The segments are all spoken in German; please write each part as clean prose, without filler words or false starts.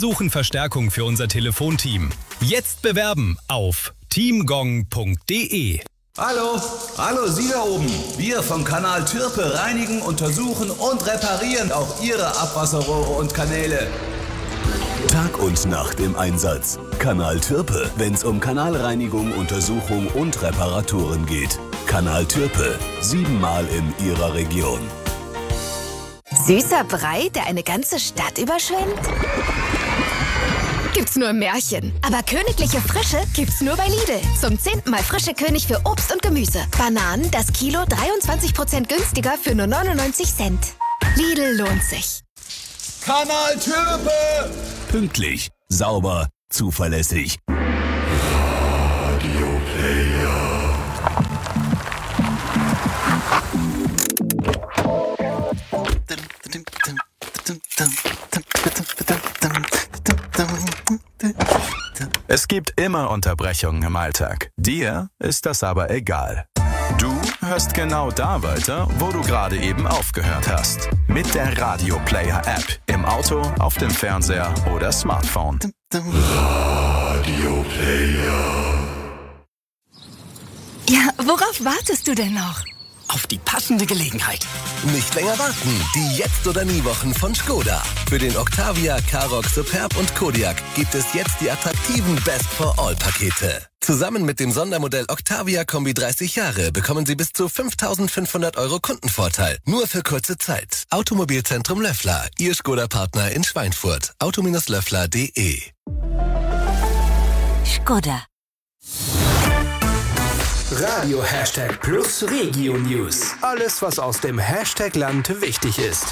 suchen Verstärkung für unser Telefonteam. Jetzt bewerben auf teamgong.de. Hallo, Sie da oben. Wir vom Kanal Türpe reinigen, untersuchen und reparieren auch Ihre Abwasserrohre und Kanäle. Tag und Nacht im Einsatz. Kanal Türpe, wenn's um Kanalreinigung, Untersuchung und Reparaturen geht. Kanal Türpe, 7-mal in Ihrer Region. Süßer Brei, der eine ganze Stadt überschwemmt? Gibt's nur im Märchen. Aber königliche Frische gibt's nur bei Lidl. Zum 10. Mal frische König für Obst und Gemüse. Bananen, das Kilo 23% günstiger für nur 99 Cent. Lidl lohnt sich. Kanal Türpe! Pünktlich, sauber, zuverlässig. Radio Player. Es gibt immer Unterbrechungen im Alltag. Dir ist das aber egal. Du hörst genau da weiter, wo du gerade eben aufgehört hast. Mit der Radio Player App. Im Auto, auf dem Fernseher oder Smartphone. Radio Player. Ja, worauf wartest du denn noch? Auf die passende Gelegenheit. Nicht länger warten. Die Jetzt- oder Nie-Wochen von Skoda. Für den Octavia, Karoq, Superb und Kodiaq gibt es jetzt die attraktiven Best-for-All-Pakete. Zusammen mit dem Sondermodell Octavia Kombi 30 Jahre bekommen Sie bis zu 5.500 € Kundenvorteil. Nur für kurze Zeit. Automobilzentrum Löffler. Ihr Skoda-Partner in Schweinfurt. auto-löffler.de. Skoda. Radio Hashtag Plus Regio News. Alles, was aus dem Hashtag-Land wichtig ist.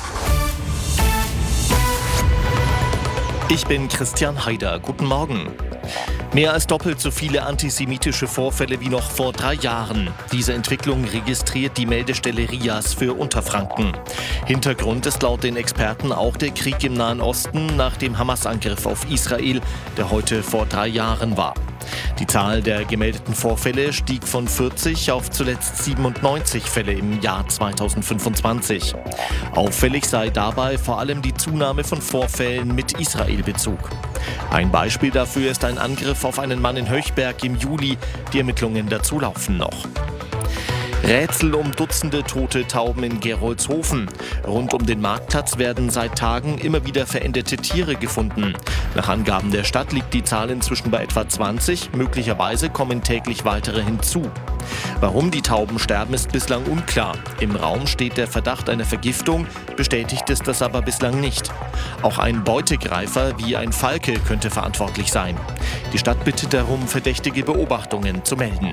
Ich bin Christian Haider. Guten Morgen. Mehr als doppelt so viele antisemitische Vorfälle wie noch vor 3 Jahren. Diese Entwicklung registriert die Meldestelle RIAS für Unterfranken. Hintergrund ist laut den Experten auch der Krieg im Nahen Osten nach dem Hamas-Angriff auf Israel, der heute vor 3 Jahren war. Die Zahl der gemeldeten Vorfälle stieg von 40 auf zuletzt 97 Fälle im Jahr 2025. Auffällig sei dabei vor allem die Zunahme von Vorfällen mit Israel-Bezug. Ein Beispiel dafür ist ein Angriff auf einen Mann in Höchberg im Juli. Die Ermittlungen dazu laufen noch. Rätsel um Dutzende tote Tauben in Gerolzhofen. Rund um den Marktplatz werden seit Tagen immer wieder veränderte Tiere gefunden. Nach Angaben der Stadt liegt die Zahl inzwischen bei etwa 20. Möglicherweise kommen täglich weitere hinzu. Warum die Tauben sterben, ist bislang unklar. Im Raum steht der Verdacht einer Vergiftung, bestätigt ist das aber bislang nicht. Auch ein Beutegreifer wie ein Falke könnte verantwortlich sein. Die Stadt bittet darum, verdächtige Beobachtungen zu melden.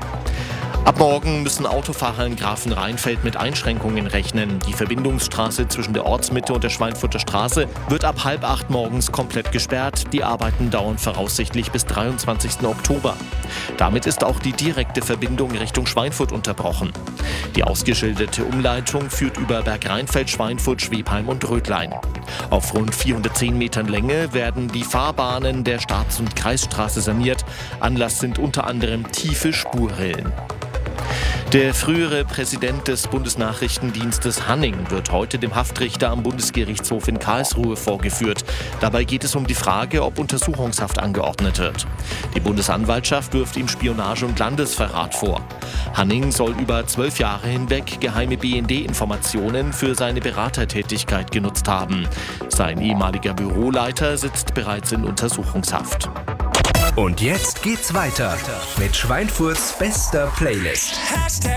Ab morgen müssen Autofahrer in Grafenrheinfeld mit Einschränkungen rechnen. Die Verbindungsstraße zwischen der Ortsmitte und der Schweinfurter Straße wird ab 7:30 morgens komplett gesperrt. Die Arbeiten dauern voraussichtlich bis 23. Oktober. Damit ist auch die direkte Verbindung Richtung Schweinfurt unterbrochen. Die ausgeschilderte Umleitung führt über Bergrheinfeld, Schweinfurt, Schwebheim und Rödlein. Auf rund 410 Metern Länge werden die Fahrbahnen der Staats- und Kreisstraße saniert. Anlass sind unter anderem tiefe Spurrillen. Der frühere Präsident des Bundesnachrichtendienstes Hanning wird heute dem Haftrichter am Bundesgerichtshof in Karlsruhe vorgeführt. Dabei geht es um die Frage, ob Untersuchungshaft angeordnet wird. Die Bundesanwaltschaft wirft ihm Spionage und Landesverrat vor. Hanning soll über 12 Jahre hinweg geheime BND-Informationen für seine Beratertätigkeit genutzt haben. Sein ehemaliger Büroleiter sitzt bereits in Untersuchungshaft. Und jetzt geht's weiter mit Schweinfurts bester Playlist.